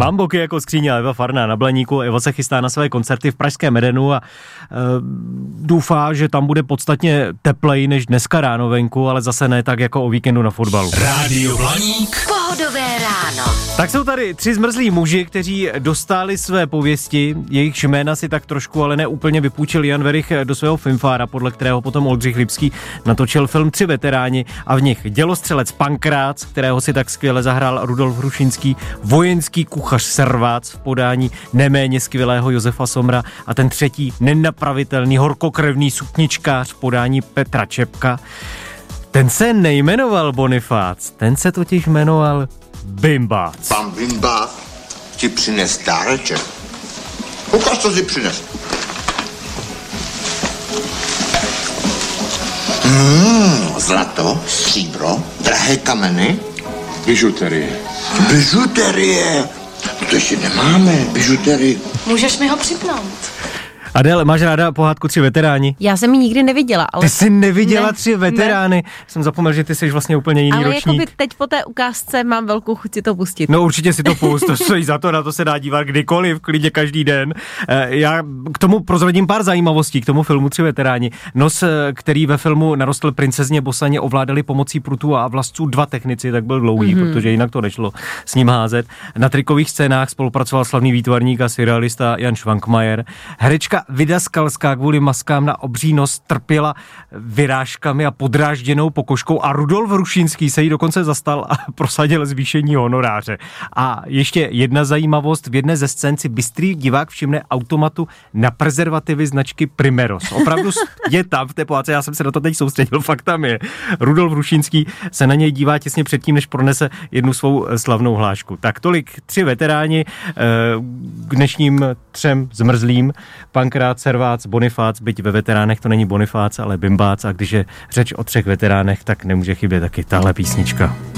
Mám boky jako skříně, Eva Farná na Blaníku. Eva se chystá na své koncerty v pražském Edenu a doufá, že tam bude podstatně tepleji než dneska ráno venku, ale zase ne tak jako o víkendu na fotbalu. Rádio Blaník. Pohodové ráno. Tak jsou tady 3 zmrzlí muži, kteří dostali své pověsti. Jejich jména si tak trošku, ale ne úplně vypůjčil Jan Werich do svého filmfára, podle kterého potom Oldřich Lipský natočil film 3 veteráni a v nich dělostřelec Pankrác, kterého si tak skvěle zahrál Rudolf Hrušínský, vojenský kuchař Servác v podání neméně skvělého Josefa Somra a ten třetí nenapravitelný horkokrevný sukničkář v podání Petra Čepka. Ten se nejmenoval Bonifác, ten se totiž jmenoval Bimbác. Pan Bimbác ti přines dáreček. Ukaž, co si přines. Zlato, stříbro, drahé kameny. Bižuterie. Bižuterie. To ještě nemáme, bižuterie. Můžeš mi ho připnout. Adél, máš ráda pohádku 3 veteráni? Já jsem ji nikdy neviděla, ale... Ty jsi neviděla 3 veterány? Ne. Jsem zapomněl, že ty jsi vlastně úplně jiný ročník. Ale jakoby teď po té ukázce mám velkou chuť si to pustit. No určitě si to pust, to stojí za to, na to se dá dívat kdykoliv, klidně každý den. Já k tomu prozradím pár zajímavostí, k tomu filmu 3 veteráni. Nos, který ve filmu narostl princezně Bosaně, ovládali pomocí prutů a vlasců 2 technici, tak byl dlouhý, protože jinak to nešlo s ním házet. Na trikových scénách spolupracoval slavný výtvarník a surrealista Jan Švankmajer. Herečka Vida Skalská kvůli maskám na obří nos trpěla vyrážkami a podrážděnou pokožkou a Rudolf Hrušínský se jí dokonce zastal a prosadil zvýšení honoráře. A ještě jedna zajímavost, v jedné ze scén si bystrý divák všimne automatu na prezervativy značky Primeros. Opravdu je tam v té pohádce, já jsem se na to teď soustředil, fakt tam je. Rudolf Hrušínský se na něj dívá těsně předtím, než pronese jednu svou slavnou hlášku. Tak tolik 3 veteráni k dnešním 3 zmrzlým. Pankrác, Servác, Bonifác, byť ve veteránech to není Bonifác, ale Bimbác, a když je řeč o 3 veteránech, tak nemůže chybět taky tahle písnička.